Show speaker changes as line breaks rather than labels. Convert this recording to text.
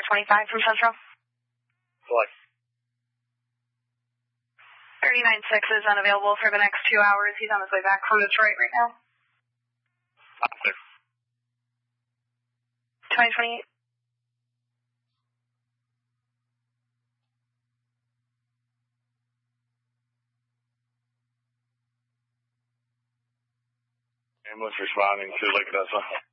425 from Central.
Select.
396 is unavailable for the next 2 hours. He's on his way back from Detroit right now. 2028.
Ambulance responding to Lake Odessa.